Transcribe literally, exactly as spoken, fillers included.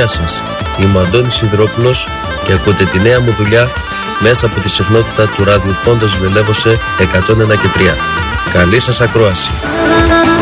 Γεια σας, είμαι ο Αντώνης Ιδρόπουλος και ακούτε τη νέα μου δουλειά μέσα από τη συχνότητα του ράδιου Πόντος Βελεύωσε εκατόν ένα και τρία. Καλή σας ακρόαση.